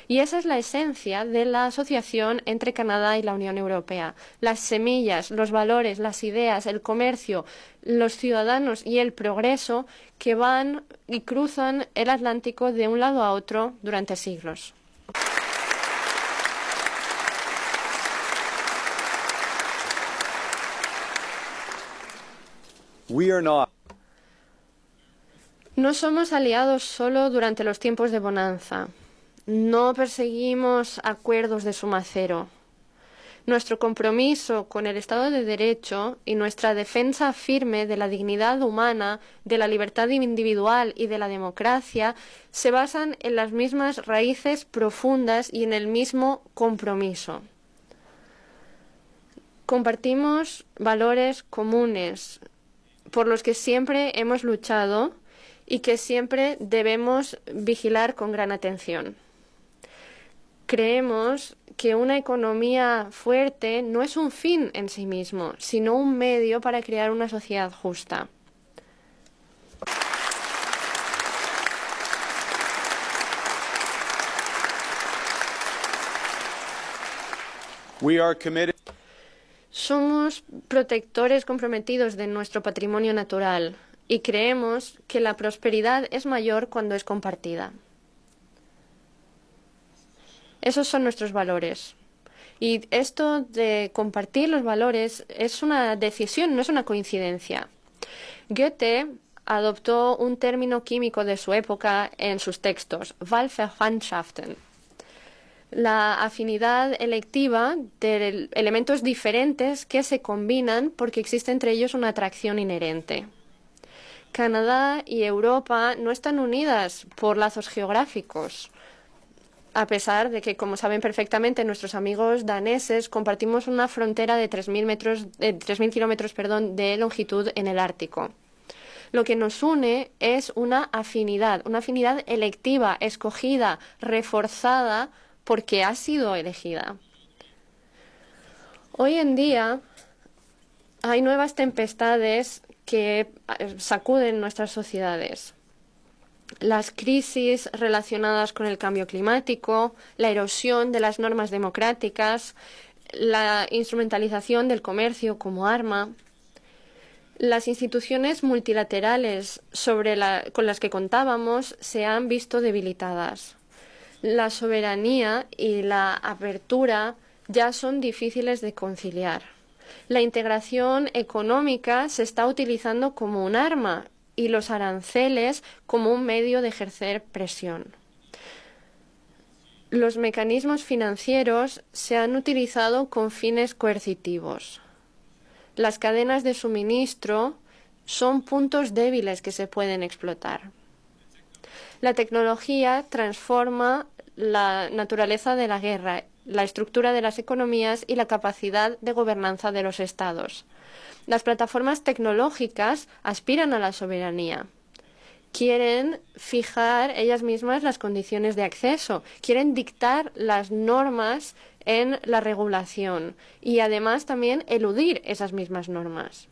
Y esa es la esencia de la asociación entre Canadá y la Unión Europea. Las semillas, los valores, las ideas, el comercio, los ciudadanos y el progreso que van y cruzan el Atlántico de un lado a otro durante siglos. No somos aliados solo durante los tiempos de bonanza. No perseguimos acuerdos de suma cero. Nuestro compromiso con el Estado de Derecho y nuestra defensa firme de la dignidad humana, de la libertad individual y de la democracia se basan en las mismas raíces profundas y en el mismo compromiso. Compartimos valores comunes por los que siempre hemos luchado y que siempre debemos vigilar con gran atención. Creemos que una economía fuerte no es un fin en sí mismo, sino un medio para crear una sociedad justa. Somos protectores comprometidos de nuestro patrimonio natural y creemos que la prosperidad es mayor cuando es compartida. Esos son nuestros valores. Y esto de compartir los valores es una decisión, no es una coincidencia. Goethe adoptó un término químico de su época en sus textos, Wahlverwandtschaften. La afinidad electiva de elementos diferentes que se combinan porque existe entre ellos una atracción inherente. Canadá y Europa no están unidas por lazos geográficos, a pesar de que, como saben perfectamente nuestros amigos daneses, compartimos una frontera de 3.000 kilómetros de longitud en el Ártico. Lo que nos une es una afinidad electiva, escogida, reforzada, porque ha sido elegida. Hoy en día hay nuevas tempestades que sacuden nuestras sociedades. Las crisis relacionadas con el cambio climático, la erosión de las normas democráticas, la instrumentalización del comercio como arma. Las instituciones multilaterales con las que contábamos se han visto debilitadas. La soberanía y la apertura ya son difíciles de conciliar. La integración económica se está utilizando como un arma y los aranceles como un medio de ejercer presión. Los mecanismos financieros se han utilizado con fines coercitivos. Las cadenas de suministro son puntos débiles que se pueden explotar. La tecnología transforma la naturaleza de la guerra, la estructura de las economías y la capacidad de gobernanza de los estados. Las plataformas tecnológicas aspiran a la soberanía. Quieren fijar ellas mismas las condiciones de acceso, quieren dictar las normas en la regulación y además también eludir esas mismas normas.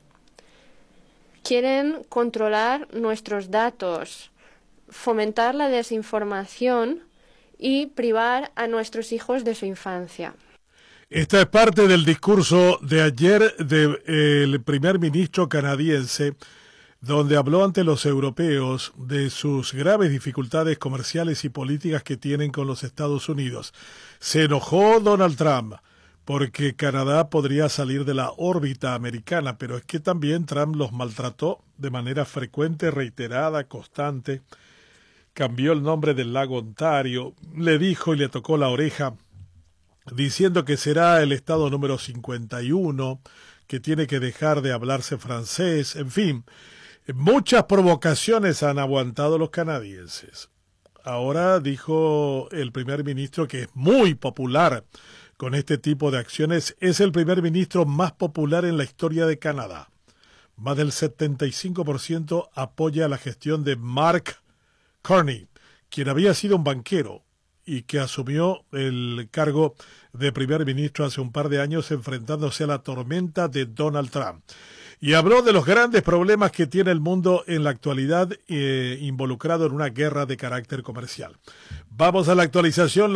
Quieren controlar nuestros datos, fomentar la desinformación y privar a nuestros hijos de su infancia. Esta es parte del discurso de ayer del primer ministro canadiense, donde habló ante los europeos de sus graves dificultades comerciales y políticas que tienen con los Estados Unidos. Se enojó Donald Trump porque Canadá podría salir de la órbita americana, pero es que también Trump los maltrató de manera frecuente, reiterada, constante. Cambió el nombre del lago Ontario, le dijo y le tocó la oreja, diciendo que será el estado número 51, que tiene que dejar de hablarse francés, en fin. Muchas provocaciones han aguantado los canadienses. Ahora dijo el primer ministro que es muy popular con este tipo de acciones. Es el primer ministro más popular en la historia de Canadá. Más del 75% apoya la gestión de Mark Carney, quien había sido un banquero y que asumió el cargo de primer ministro hace un par de años enfrentándose a la tormenta de Donald Trump. Y habló de los grandes problemas que tiene el mundo en la actualidad involucrado en una guerra de carácter comercial. Vamos a la actualización.